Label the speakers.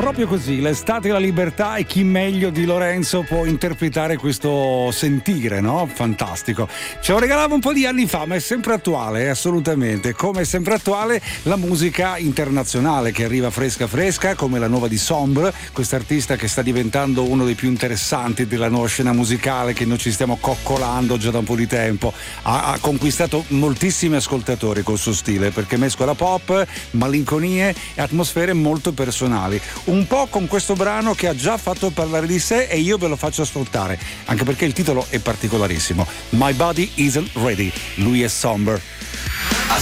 Speaker 1: proprio così, l'estate e la libertà, e chi meglio di Lorenzo può interpretare questo sentire, no? Fantastico. Ce lo regalava un po' di anni fa, ma è sempre attuale, assolutamente. Come è sempre attuale la musica internazionale che arriva fresca fresca, come la nuova di Sombre, quest'artista che sta diventando uno dei più interessanti della nuova scena musicale, che noi ci stiamo coccolando già da un po' di tempo. Ha conquistato moltissimi ascoltatori col suo stile, perché mescola pop, malinconie e atmosfere molto personali. Un po' con questo brano che ha già fatto parlare di sé, e io ve lo faccio ascoltare, anche perché il titolo è particolarissimo. My Body Isn't Ready. Lui è Somber.